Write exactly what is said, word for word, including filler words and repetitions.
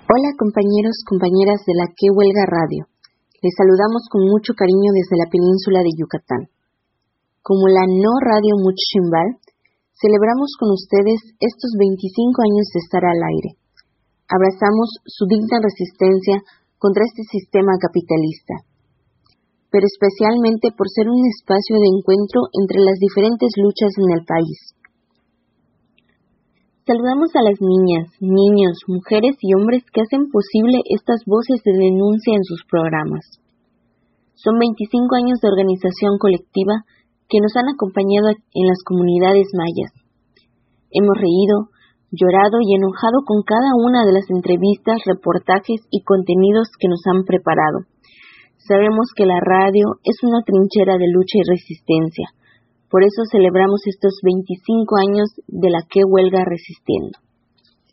Hola compañeros, compañeras de la Que Huelga Radio. Les saludamos con mucho cariño desde la península de Yucatán. Como la no radio Muchimbal, celebramos con ustedes estos veinticinco años de estar al aire. Abrazamos su digna resistencia contra este sistema capitalista, pero especialmente por ser un espacio de encuentro entre las diferentes luchas en el país. Saludamos a las niñas, niños, mujeres y hombres que hacen posible estas voces de denuncia en sus programas. Son veinticinco años de organización colectiva que nos han acompañado en las comunidades mayas. Hemos reído, llorado y enojado con cada una de las entrevistas, reportajes y contenidos que nos han preparado. Sabemos que la radio es una trinchera de lucha y resistencia. Por eso celebramos estos veinticinco años de la Que Huelga Resistiendo.